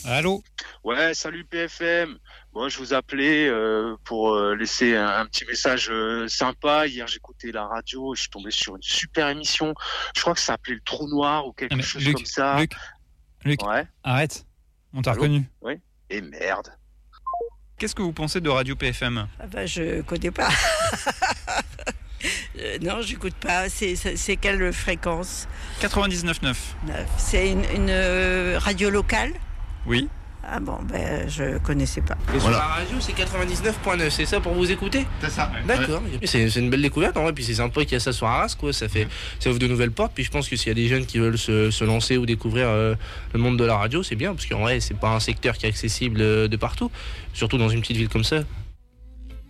Allô? Ouais, salut PFM. Moi, je vous appelais pour laisser un petit message sympa. Hier, j'écoutais la radio, je suis tombé sur une super émission. Je crois que ça s'appelait Le Trou Noir ou Non quelque mais chose comme Luc, ça. Luc, Luc, Ouais, arrête. On t'a allô? reconnu. Oui. Et merde. Qu'est-ce que vous pensez de Radio PFM? Ah bah, je connais pas. Non, j'écoute pas. C'est quelle fréquence? 99.9. C'est une radio locale? Oui. Ah bon, ben je connaissais pas. Et sur la radio, c'est 99.9, c'est ça pour vous écouter? C'est ça. D'accord. C'est une belle découverte en vrai, puis c'est sympa qu'il y a ça sur Arras, quoi. Ça ouvre de nouvelles portes. Puis je pense que s'il y a des jeunes qui veulent se lancer ou découvrir le monde de la radio, c'est bien, parce qu'en vrai, c'est pas un secteur qui est accessible de partout, surtout dans une petite ville comme ça.